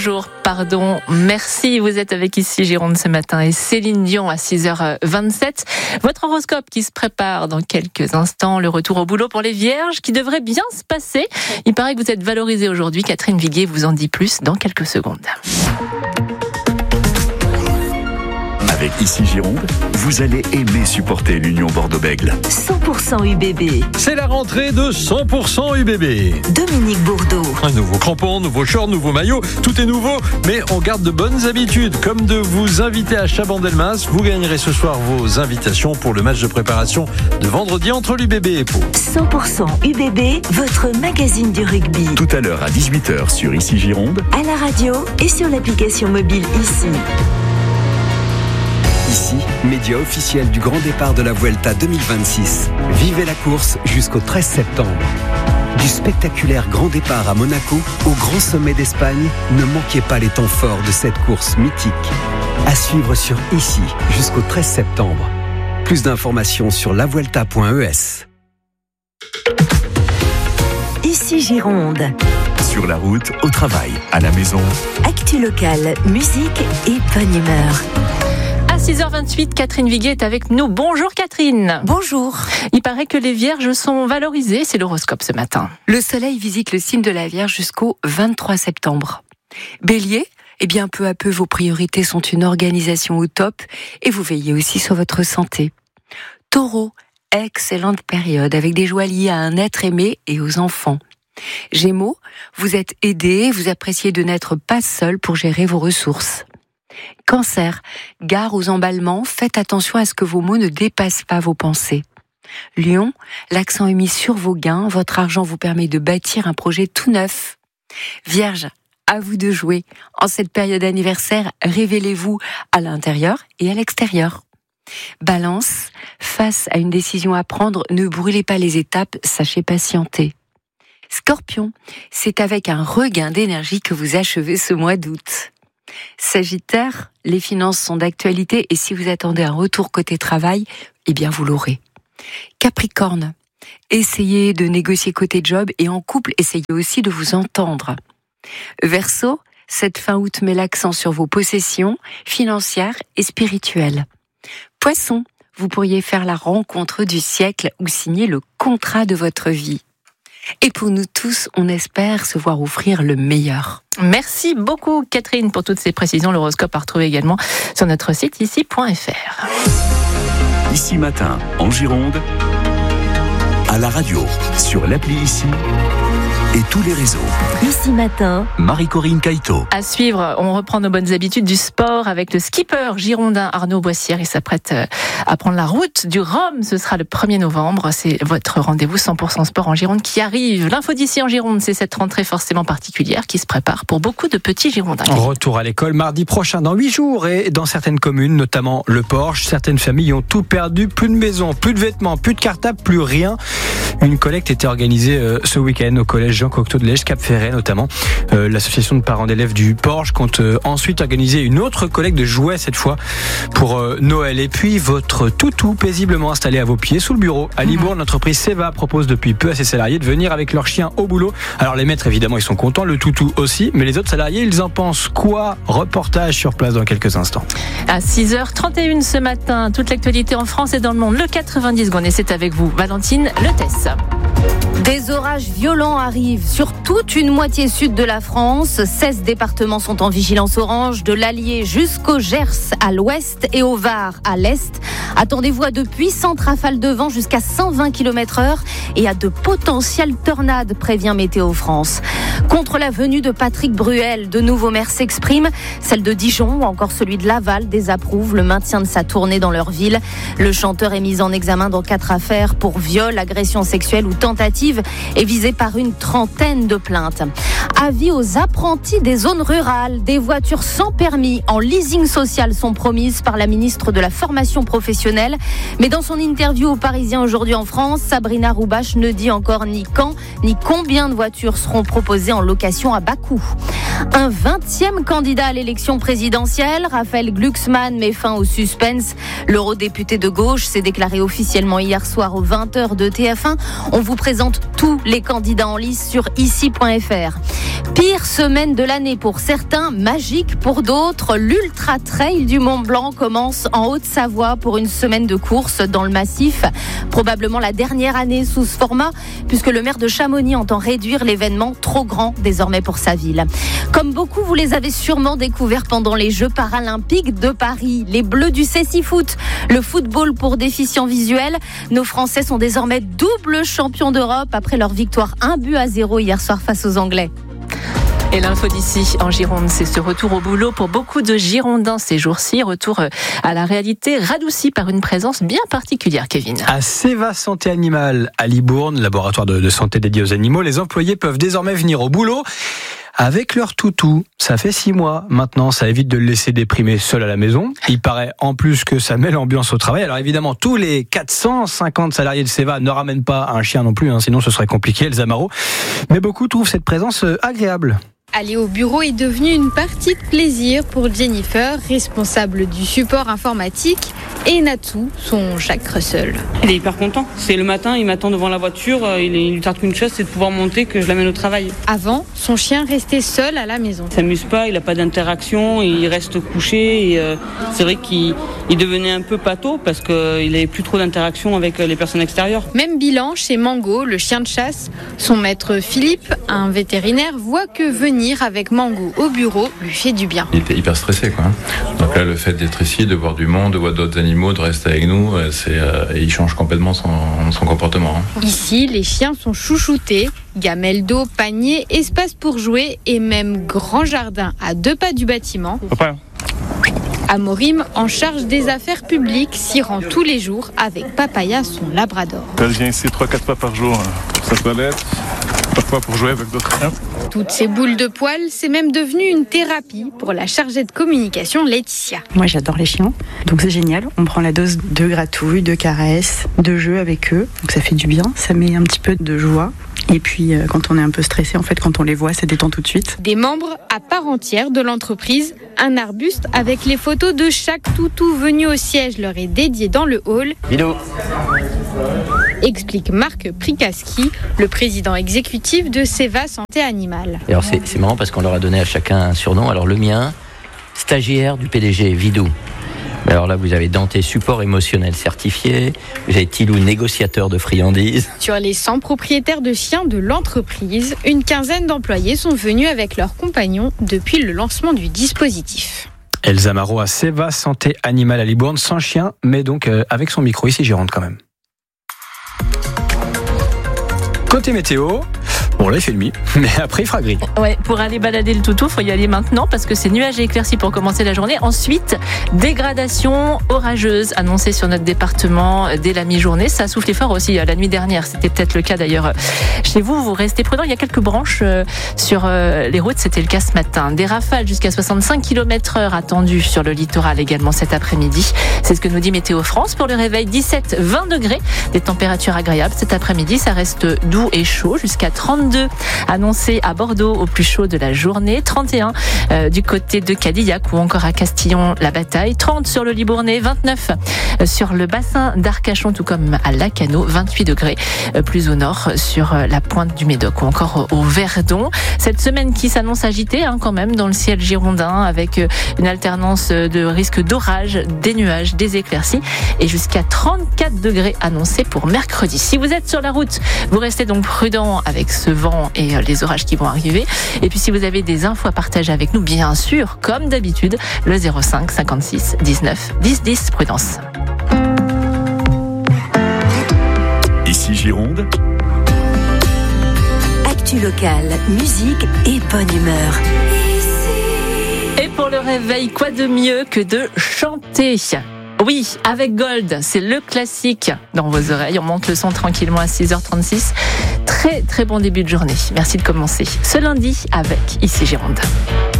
bonjour, pardon, merci. Vous êtes avec Ici Gironde ce matin et Céline Dion à 6h27. Votre horoscope qui se prépare dans quelques instants. Le retour au boulot pour les vierges qui devrait bien se passer. Il paraît que vous êtes valorisés aujourd'hui. Catherine Viguier vous en dit plus dans quelques secondes. Avec Ici Gironde, vous allez aimer supporter l'Union Bordeaux-Bègles. 100% UBB. C'est la rentrée de 100% UBB. Dominique Bourdeau. Un nouveau crampon, nouveau short, nouveau maillot, tout est nouveau, mais on garde de bonnes habitudes, comme de vous inviter à Chabandelmas. Vous gagnerez ce soir vos invitations pour le match de préparation de vendredi entre l'UBB et Pau. 100% UBB, votre magazine du rugby. Tout à l'heure à 18h sur Ici Gironde. À la radio et sur l'application mobile Ici. Ici, média officiel du grand départ de la Vuelta 2026. Vivez la course jusqu'au 13 septembre. Du spectaculaire grand départ à Monaco au grand sommet d'Espagne, ne manquez pas les temps forts de cette course mythique. À suivre sur Ici jusqu'au 13 septembre. Plus d'informations sur lavuelta.es. Ici Gironde. Sur la route, au travail, à la maison. Actu locale, musique et bonne humeur. À 6h28, Catherine Viguier est avec nous. Bonjour Catherine. Bonjour. Il paraît que les vierges sont valorisées, c'est l'horoscope ce matin. Le soleil visite le signe de la Vierge jusqu'au 23 septembre. Bélier, peu à peu vos priorités sont une organisation au top et vous veillez aussi sur votre santé. Taureau, excellente période avec des joies liées à un être aimé et aux enfants. Gémeaux, vous êtes aidé, vous appréciez de n'être pas seul pour gérer vos ressources. Cancer, gare aux emballements, faites attention à ce que vos mots ne dépassent pas vos pensées. Lion, l'accent est mis sur vos gains, votre argent vous permet de bâtir un projet tout neuf. Vierge, à vous de jouer. En cette période anniversaire, révélez-vous à l'intérieur et à l'extérieur. Balance, face à une décision à prendre, ne brûlez pas les étapes, sachez patienter. Scorpion, c'est avec un regain d'énergie que vous achevez ce mois d'août. Sagittaire, les finances sont d'actualité et si vous attendez un retour côté travail, vous l'aurez. Capricorne, essayez de négocier côté job et en couple, essayez aussi de vous entendre. Verseau, cette fin août met l'accent sur vos possessions financières et spirituelles. Poisson, vous pourriez faire la rencontre du siècle ou signer le contrat de votre vie. Et pour nous tous, on espère se voir offrir le meilleur. Merci beaucoup Catherine pour toutes ces précisions. L'horoscope à retrouver également sur notre site ici.fr. Ici matin, en Gironde, à la radio, sur l'appli Ici et tous les réseaux. Ici matin, Marie-Corinne Caïto. À suivre, on reprend nos bonnes habitudes du sport avec le skipper girondin Arnaud Boissière. Il s'apprête à prendre la route du Rhum. Ce sera le 1er novembre. C'est votre rendez-vous 100% sport en Gironde qui arrive. L'info d'ici en Gironde, c'est cette rentrée forcément particulière qui se prépare pour beaucoup de petits girondins. Retour à l'école mardi prochain dans 8 jours et dans certaines communes, notamment le Porche, certaines familles ont tout perdu. Plus de maison, plus de vêtements, plus de cartables, plus rien. Une collecte était organisée ce week-end au collège Jean Cocteau de Lège, Cap-Ferret notamment. L'association de parents d'élèves du Porche compte ensuite organiser une autre collecte de jouets cette fois pour Noël. Et puis votre toutou paisiblement installé à vos pieds sous le bureau. À Libourne, l'entreprise Seva propose depuis peu à ses salariés de venir avec leur chien au boulot. Alors les maîtres évidemment ils sont contents, le toutou aussi, mais les autres salariés ils en pensent quoi? Reportage sur place dans quelques instants. À 6h31 ce matin, toute l'actualité en France et dans le monde. Le 90 secondes et c'est avec vous Valentine Letesse. Des orages violents arrivent sur toute une moitié sud de la France. 16 départements sont en vigilance orange, de l'Allier jusqu'au Gers à l'ouest et au Var à l'est. Attendez-vous à de puissantes rafales de vent jusqu'à 120 km/h et à de potentielles tornades, prévient Météo France. Contre la venue de Patrick Bruel, de nouveaux maires s'expriment. Celle de Dijon ou encore celui de Laval désapprouvent le maintien de sa tournée dans leur ville. Le chanteur est mis en examen dans 4 affaires pour viol, agression sexuelle ou tentative et visé par une trentaine de plaintes. Avis aux apprentis des zones rurales. Des voitures sans permis en leasing social sont promises par la ministre de la Formation professionnelle. Mais dans son interview aux Parisiens aujourd'hui en France, Sabrina Roubache ne dit encore ni quand ni combien de voitures seront proposées en location à bas coût. Un 20e candidat à l'élection présidentielle, Raphaël Glucksmann, met fin au suspense. L'eurodéputé de gauche s'est déclaré officiellement hier soir aux 20h de TF1. On vous présente tous les candidats en lice sur ici.fr. Pire semaine de l'année pour certains, magique pour d'autres. L'Ultra Trail du Mont Blanc commence en Haute-Savoie pour une semaine de course dans le massif. Probablement la dernière année sous ce format, puisque le maire de Chamonix entend réduire l'événement trop grand désormais pour sa ville. Comme beaucoup, vous les avez sûrement découverts pendant les Jeux paralympiques de Paris. Les Bleus du Cécifoot, le football pour déficients visuels. Nos Français sont désormais double champions d'Europe après leur victoire 1-0 hier soir face aux Anglais. Et l'info d'ici en Gironde, c'est ce retour au boulot pour beaucoup de Girondins ces jours-ci. Retour à la réalité radouci par une présence bien particulière, Kevin. À Seva Santé Animale à Libourne, laboratoire de santé dédié aux animaux, les employés peuvent désormais venir au boulot avec leur toutou. Ça fait 6 mois maintenant, ça évite de le laisser déprimer seul à la maison. Il paraît en plus que ça met l'ambiance au travail. Alors évidemment, tous les 450 salariés de Seva ne ramènent pas un chien non plus, sinon ce serait compliqué, Elsa Marot. Mais beaucoup trouvent cette présence agréable. Aller au bureau est devenu une partie de plaisir pour Jennifer, responsable du support informatique, et Natou, son Jack Russell. Il est hyper content. C'est le matin, il m'attend devant la voiture, il lui tarde qu'une chose, c'est de pouvoir monter, que je l'amène au travail. Avant, son chien restait seul à la maison. Il s'amuse pas, il n'a pas d'interaction, il reste couché. Et c'est vrai qu'il devenait un peu pâteau parce qu'il n'avait plus trop d'interaction avec les personnes extérieures. Même bilan chez Mango, le chien de chasse. Son maître Philippe, un vétérinaire, voit que venir avec Mango au bureau lui fait du bien. Il était hyper stressé, quoi. Donc là, le fait d'être ici, de voir du monde, de voir d'autres animaux, de rester avec nous, il change complètement son comportement. Ici, les chiens sont chouchoutés. Gamelle d'eau, panier, espace pour jouer et même grand jardin à 2 pas du bâtiment. Papa. Amorim, en charge des affaires publiques, s'y rend tous les jours avec Papaya, son labrador. Elle vient ici 3-4 fois par jour pour sa toilette, parfois pour jouer avec d'autres chiens. Toutes ces boules de poils, c'est même devenu une thérapie pour la chargée de communication Laetitia. Moi j'adore les chiens, donc c'est génial. On prend la dose de gratouille, de caresses, de jeux avec eux. Donc ça fait du bien, ça met un petit peu de joie. Et puis quand on est un peu stressé, en fait, quand on les voit, ça détend tout de suite. Des membres à part entière de l'entreprise, un arbuste avec les photos de chaque toutou venu au siège leur est dédié dans le hall. Vidéo. Explique Marc Prikaski, le président exécutif de Seva Santé Animale. Alors c'est marrant parce qu'on leur a donné à chacun un surnom. Alors le mien, stagiaire du PDG, Vidou. Alors là, vous avez Dante, support émotionnel certifié. Vous avez Tilou, négociateur de friandises. Sur les 100 propriétaires de chiens de l'entreprise, une quinzaine d'employés sont venus avec leurs compagnons depuis le lancement du dispositif. Elsa Marot à Seva Santé Animale à Libourne, sans chien, mais donc avec son micro ici Gironde quand même. Côté météo, bon là il fait nuit, mais après il fera gris. Ouais, pour aller balader le toutou, faut y aller maintenant parce que c'est nuages et éclaircies pour commencer la journée. Ensuite, dégradation orageuse annoncée sur notre département dès la mi-journée. Ça a soufflé fort aussi la nuit dernière. C'était peut-être le cas d'ailleurs chez vous. Vous restez prudents. Il y a quelques branches sur les routes. C'était le cas ce matin. Des rafales jusqu'à 65 km/h attendues sur le littoral également cet après-midi. C'est ce que nous dit Météo France pour le réveil. 17-20 degrés. Des températures agréables cet après-midi. Ça reste doux et chaud jusqu'à 32 annoncé à Bordeaux au plus chaud de la journée, 31 du côté de Cadillac ou encore à Castillon-la-Bataille, 30 sur le Libournais, 29 sur le bassin d'Arcachon tout comme à Lacanau, 28 degrés plus au nord sur la pointe du Médoc ou encore au Verdon. Cette semaine qui s'annonce agitée quand même dans le ciel girondin avec une alternance de risque d'orage, des nuages, des éclaircies et jusqu'à 34 degrés annoncés pour mercredi. Si vous êtes sur la route, vous restez donc prudent avec ce vent et les orages qui vont arriver. Et puis si vous avez des infos à partager avec nous, bien sûr, comme d'habitude, le 05 56 19 10 10, prudence. Ici Gironde. Actu locale, musique et bonne humeur. Et pour le réveil, quoi de mieux que de chanter ? Oui, avec Gold, c'est le classique dans vos oreilles. On monte le son tranquillement à 6h36. Très très bon début de journée. Merci de commencer ce lundi avec Ici Gironde.